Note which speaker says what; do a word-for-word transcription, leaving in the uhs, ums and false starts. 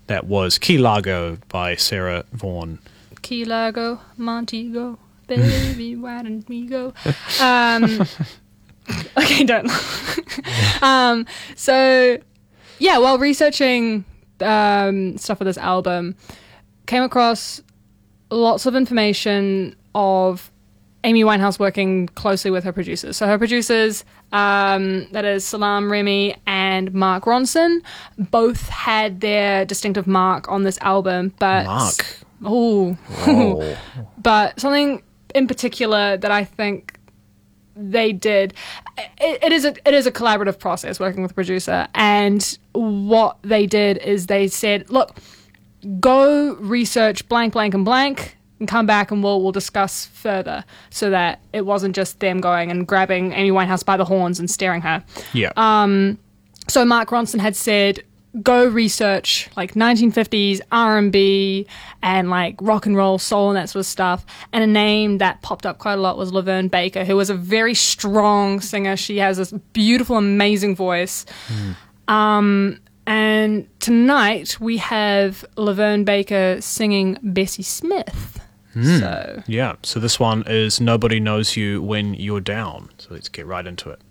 Speaker 1: That was Key Largo by Sarah Vaughan.
Speaker 2: Key Largo, Montego, baby, why don't we go? Um, okay, don't. um, so, yeah, while researching um, stuff for this album, came across lots of information of Amy Winehouse working closely with her producers. So her producers, um, that is Salaam Remi and Mark Ronson, both had their distinctive mark on this album. But
Speaker 1: Mark.
Speaker 2: Oh.
Speaker 1: Oh.
Speaker 2: But something in particular that I think they did, it, it is a it is a collaborative process working with a producer. And what they did is they said, look, go research blank, blank, and blank, and come back and we'll we'll discuss further, so that it wasn't just them going and grabbing Amy Winehouse by the horns and staring her.
Speaker 1: Yeah.
Speaker 2: Um, so Mark Ronson had said, go research like nineteen fifties R and B and like rock and roll, soul and that sort of stuff. And a name that popped up quite a lot was Laverne Baker, who was a very strong singer. She has this beautiful, amazing voice. Mm. Um, and tonight we have Laverne Baker singing Bessie Smith.
Speaker 1: Mm.
Speaker 2: So
Speaker 1: yeah, so this one is Nobody Knows You When You're Down. So let's get right into it.